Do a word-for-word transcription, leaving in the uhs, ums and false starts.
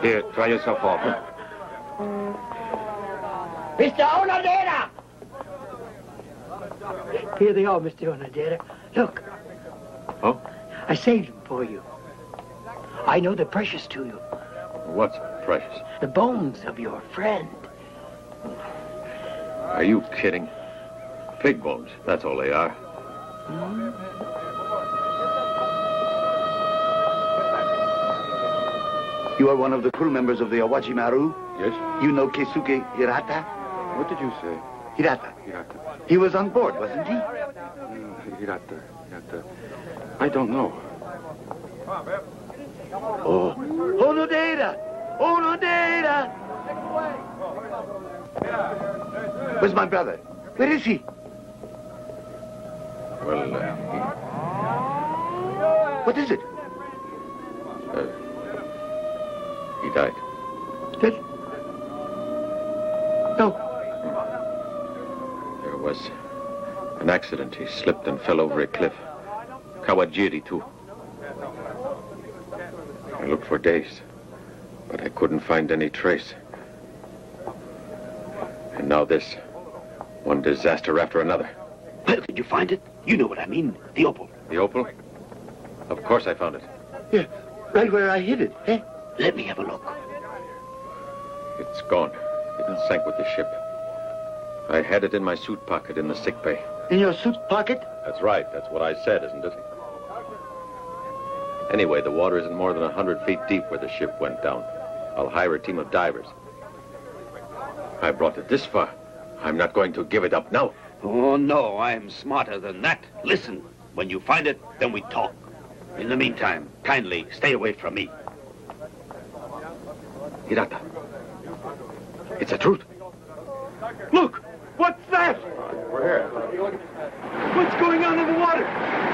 Here, try yourself off. Mister Onodera! Here they are, Mister Onodera. Look. Oh? I saved them for you. I know they're precious to you. What's precious? The bones of your friend. Are you kidding? Pig bones, that's all they are. Hmm? You are one of the crew members of the Awajimaru? Yes? You know Keisuke Hirata? What did you say? Hirata. Hirata. He was on board, wasn't he? Mm, Hirata. Hirata. I don't know. Oh. Onodera! Onodera! Where's my brother? Where is he? Well, uh, What is it? he, uh, he died. That... No. There was an accident. He slipped and fell over a cliff. Kawajiri, too. I looked for days, but I couldn't find any trace. And now this. One disaster after another. Where did you find it? You know what I mean. The opal. The opal? Of course I found it. Yeah, right where I hid it, eh? Let me have a look. It's gone. It sank with the ship. I had it in my suit pocket in the sick bay. In your suit pocket? That's right. That's what I said, isn't it? Anyway, the water isn't more than a hundred feet deep where the ship went down. I'll hire a team of divers. I brought it this far. I'm not going to give it up now. Oh, no, I'm smarter than that. Listen, when you find it, then we talk. In the meantime, kindly stay away from me. Hirata. It's the truth. Look! What's that? Where? What's going on in the water?